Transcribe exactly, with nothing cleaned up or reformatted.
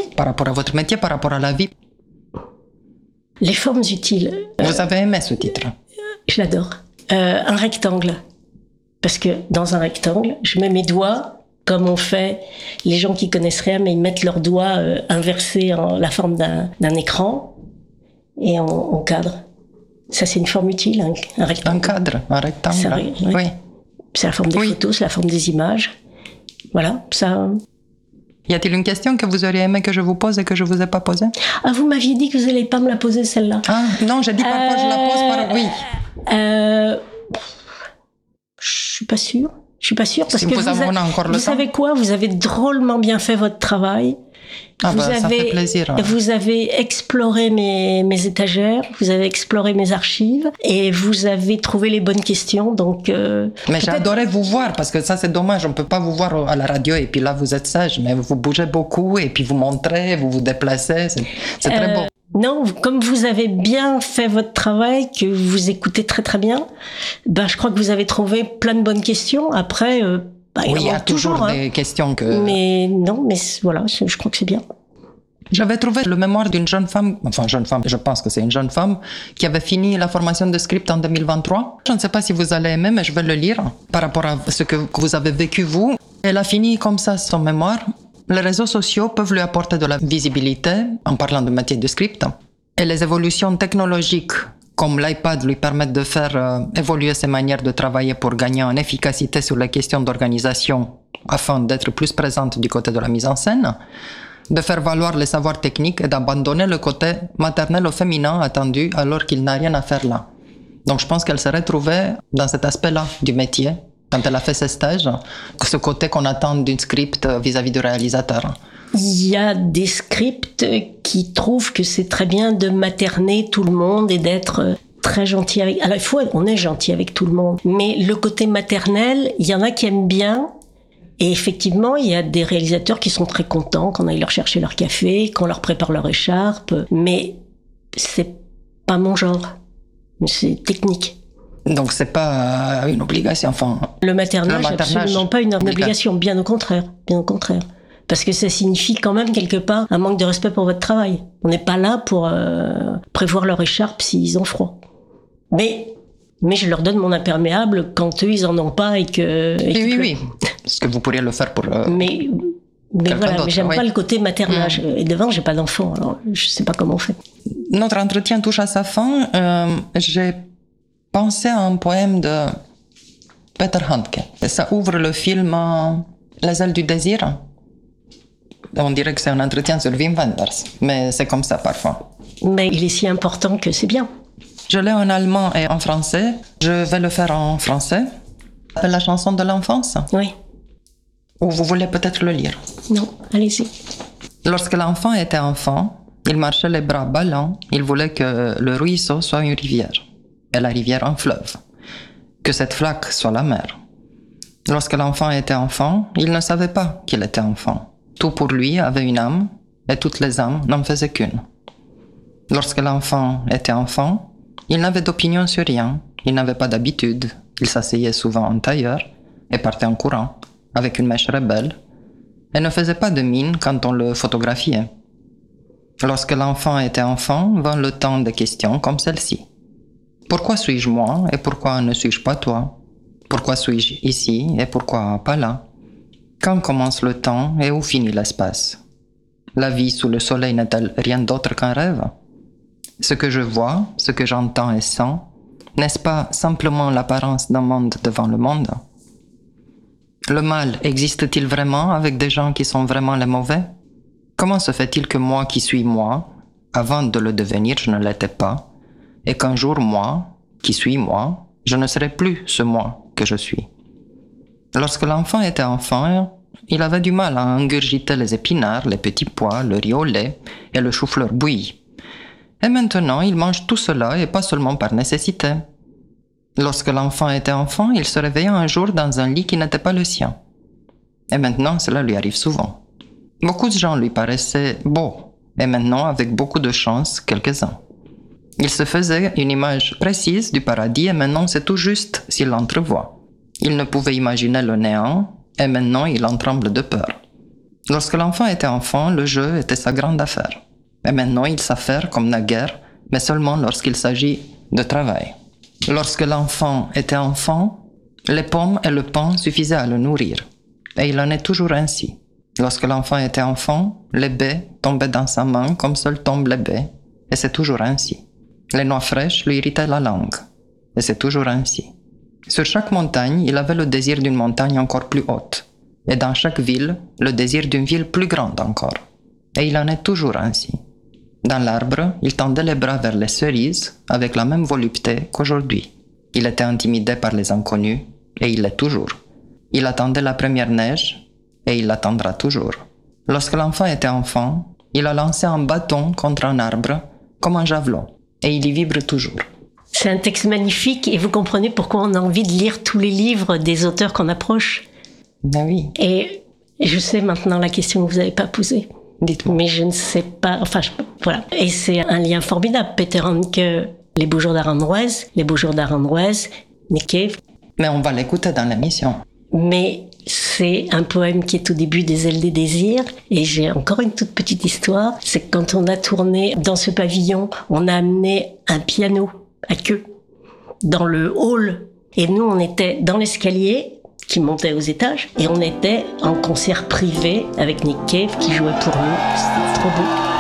Par rapport à votre métier, par rapport à la vie. Les formes utiles. Vous avez aimé ce titre? Je l'adore. Euh, un rectangle. Parce que dans un rectangle, je mets mes doigts, comme on fait, les gens qui connaissent rien, mais ils mettent leurs doigts euh, inversés en la forme d'un, d'un écran, et on, on cadre. Ça, c'est une forme utile, un, un rectangle. Un cadre, un rectangle. Ça, oui. Oui. C'est la forme des oui. photos, c'est la forme des images. Voilà, ça... Y a-t-il une question que vous auriez aimé que je vous pose et que je vous ai pas posée? Ah, vous m'aviez dit que vous n'allez pas me la poser, celle-là. Ah, non, j'ai dit parfois euh... je la pose par... Oui. Euh... Je suis pas sûre. Je suis pas sûre parce si que vous, vous, avez, a... encore le vous temps. savez quoi? Vous avez drôlement bien fait votre travail. Ah vous bah, avez, ça fait plaisir. Hein. Vous avez exploré mes, mes étagères, vous avez exploré mes archives et vous avez trouvé les bonnes questions. Donc, euh, mais j'adorais vous voir parce que ça c'est dommage, on peut pas vous voir à la radio et puis là vous êtes sage, mais vous bougez beaucoup et puis vous montrez, vous vous déplacez, c'est, c'est très euh, beau. Non, comme vous avez bien fait votre travail, que vous écoutez très très bien, ben je crois que vous avez trouvé plein de bonnes questions. Après. Euh, Bah, oui, il y a toujours, toujours des hein. questions que... Mais non, mais voilà, je crois que c'est bien. J'avais trouvé le mémoire d'une jeune femme, enfin jeune femme, je pense que c'est une jeune femme, qui avait fini la formation de script en deux mille vingt-trois. Je ne sais pas si vous allez aimer, mais je vais le lire par rapport à ce que vous avez vécu vous. Elle a fini comme ça son mémoire. Les réseaux sociaux peuvent lui apporter de la visibilité, en parlant du métier de script, et les évolutions technologiques comme l'iPad lui permettent de faire euh, évoluer ses manières de travailler pour gagner en efficacité sur les questions d'organisation afin d'être plus présente du côté de la mise en scène, de faire valoir les savoirs techniques et d'abandonner le côté maternel au féminin attendu alors qu'il n'a rien à faire là. Donc je pense qu'elle s'est retrouvée dans cet aspect-là du métier, quand elle a fait ses stages, ce côté qu'on attend d'une script vis-à-vis du réalisateur. Il y a des scripts qui trouvent que c'est très bien de materner tout le monde et d'être très gentil avec... À la fois, on est gentil avec tout le monde, mais le côté maternel, il y en a qui aiment bien. Et effectivement, il y a des réalisateurs qui sont très contents qu'on aille leur chercher leur café, qu'on leur prépare leur écharpe. Mais c'est pas mon genre. C'est technique. Donc c'est pas une obligation, enfin... Le maternage, le maternage absolument pas une obligation, bien au contraire, bien au contraire. Parce que ça signifie quand même quelque part un manque de respect pour votre travail. On n'est pas là pour euh, prévoir leur écharpe s'ils ont froid. Mais, mais je leur donne mon imperméable quand eux, ils en ont pas et que... Et oui, oui, oui. Parce que vous pourriez le faire pour... Euh, mais mais voilà, mais j'aime oui. pas le côté maternage. Mmh. Et devant, j'ai pas d'enfant, alors je sais pas comment on fait. Notre entretien touche à sa fin. Euh, j'ai pensé à un poème de Peter Handke. Et ça ouvre le film euh, Les ailes du désir. On dirait que c'est un entretien sur Wim Wenders, mais c'est comme ça parfois. Mais il est si important que c'est bien. Je l'ai en allemand et en français. Je vais le faire en français. Ça s'appelle La chanson de l'enfance. Oui. Ou vous voulez peut-être le lire? Non, allez-y. Lorsque l'enfant était enfant, il marchait les bras ballants. Il voulait que le ruisseau soit une rivière, et la rivière un fleuve. Que cette flaque soit la mer. Lorsque l'enfant était enfant, il ne savait pas qu'il était enfant. Tout pour lui avait une âme, et toutes les âmes n'en faisaient qu'une. Lorsque l'enfant était enfant, il n'avait d'opinion sur rien, il n'avait pas d'habitude, il s'asseyait souvent en tailleur, et partait en courant, avec une mèche rebelle, et ne faisait pas de mine quand on le photographiait. Lorsque l'enfant était enfant, vint le temps des questions comme celle-ci. Pourquoi suis-je moi, et pourquoi ne suis-je pas toi? Pourquoi suis-je ici, et pourquoi pas là? Quand commence le temps et où finit l'espace? La vie sous le soleil n'est-elle rien d'autre qu'un rêve? Ce que je vois, ce que j'entends et sens, n'est-ce pas simplement l'apparence d'un monde devant le monde? Le mal existe-t-il vraiment avec des gens qui sont vraiment les mauvais? Comment se fait-il que moi qui suis moi, avant de le devenir, je ne l'étais pas, et qu'un jour moi, qui suis moi, je ne serai plus ce moi que je suis? Lorsque l'enfant était enfant, il avait du mal à ingurgiter les épinards, les petits pois, le riz au lait et le chou-fleur bouilli. Et maintenant, il mange tout cela et pas seulement par nécessité. Lorsque l'enfant était enfant, il se réveillait un jour dans un lit qui n'était pas le sien. Et maintenant, cela lui arrive souvent. Beaucoup de gens lui paraissaient beaux, et maintenant, avec beaucoup de chance, quelques-uns. Il se faisait une image précise du paradis et maintenant c'est tout juste s'il l'entrevoit. Il ne pouvait imaginer le néant et maintenant il en tremble de peur. Lorsque l'enfant était enfant, le jeu était sa grande affaire. Et maintenant, il s'affaire comme naguère, mais seulement lorsqu'il s'agit de travail. Lorsque l'enfant était enfant, les pommes et le pain suffisaient à le nourrir. Et il en est toujours ainsi. Lorsque l'enfant était enfant, les baies tombaient dans sa main comme seuls tombent les baies, et c'est toujours ainsi. Les noix fraîches lui irritaient la langue, et c'est toujours ainsi. Sur chaque montagne, il avait le désir d'une montagne encore plus haute, et dans chaque ville, le désir d'une ville plus grande encore. Et il en est toujours ainsi. Dans l'arbre, il tendait les bras vers les cerises avec la même volupté qu'aujourd'hui. Il était intimidé par les inconnus, et il l'est toujours. Il attendait la première neige, et il l'attendra toujours. Lorsque l'enfant était enfant, il a lancé un bâton contre un arbre, comme un javelot, et il y vibre toujours. C'est un texte magnifique, et vous comprenez pourquoi on a envie de lire tous les livres des auteurs qu'on approche. Ben oui. Et je sais maintenant la question que vous n'avez pas posée. Dites-moi. Mais je ne sais pas, enfin, je, voilà. Et c'est un lien formidable. Peter Handke, Les Beaux Jours d'Aranjuez, Les Beaux Jours d'Aranjuez, Nick Cave. Mais on va l'écouter dans l'émission. Mais c'est un poème qui est au début des Ailes des Désirs. Et j'ai encore une toute petite histoire. C'est que quand on a tourné dans ce pavillon, on a amené un piano à queue dans le hall. Et nous, on était dans l'escalier qui montait aux étages. Et on était en concert privé avec Nick Cave qui jouait pour nous. C'était trop beau.